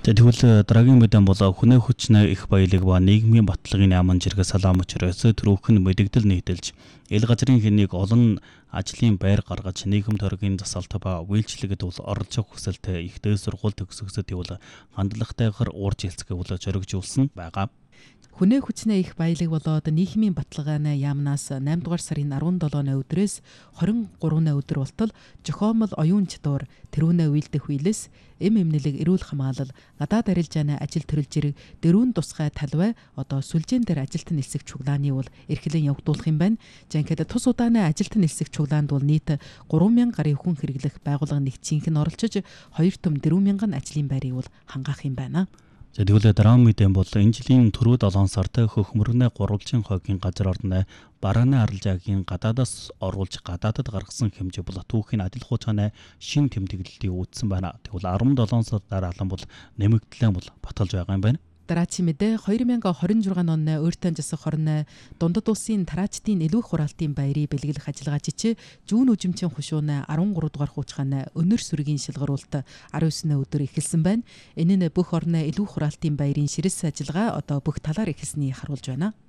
Тэгвэл дараагийн мэдэн бол хүнээ хүчнээ их баялаг ба нийгмийн баталгын яаман жиргээ салаам учраас түрүүх нь мэдэгдэл нийтэлж ил газрын хэнийг олон ажлын байр гаргаж нийгэм төргийн засалт ба үйлчлэгэд бол оролцох хүсэлтэй их дээд сургууль төгсгөсөд бол хандлагатайгаар уурж хэлцгээвэл зоригжуулсан байгаа. Хүнээ хүчнээ их баялаг болоод нийгмийн баталгааны яамнаас 8 дугаар сарын 17-ны өдрөөс 23-ны өдөр болтол жохомол оюун чадвар тэрүүнээ үйлдэх үйлс эмнэлэг эрүүл хамгаалал гадаад арилжааны ажил төрөлжирэг дөрвөн тусгай талбай одоо сүлжээн дээр ажилтан нэлсэх чуглааны бол эрхлэн явагдуулах юм байна. Жинхэнэ тус удааны ажилтан нэлсэх чуглаанд бол нийт 3000 гаруй хүн хэрэглэх байгууллага нэгцийнх нь оролцож 2 том 4000 ажлын байрыг бол хангаах юм байна. Тэгвэл дараа мэдэн бол энэ жилийн түрүү 7 сард хөхмөргнээ гурвалжин хогийн газар орны барааны арилжаагийн гадаадаас оруулж гадаадад гаргасан хэмжээ бол түүхийн адил хугацааны шин тэмдэглэлийг үүдсэн байна. Тэгвэл 17 сар дараалан бол нэмэгдлэн бол баталж байгаа юм байна. Дараачийн мэдээ 2026 оны өөртөө засах хорны дундад улсын тараачдын илүү их хураалтын баярыг бэлгэлэх ажиллагаа жижиг зүүн үжимчийн хушууны 13 дугаар хуучгааны өнөр сүргийн шилгаруулалт 19-ны өдөр эхэлсэн байна. Энэ нь бүх орны илүү их хураалтын баярын ширээс ажиллагаа одоо бүх талаар эхэлснийг харуулж байна.